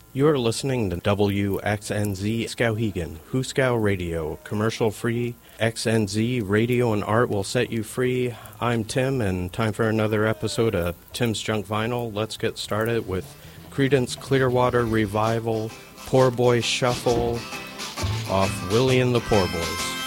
You're listening to WXNZ Skowhegan, Huskow Radio, commercial-free. XNZ Radio and Art will set you free. I'm Tim, and time for another episode of Tim's Junk Vinyl. Let's get started with Creedence Clearwater Revival, Poor Boy Shuffle, off Willie and the Poor Boys.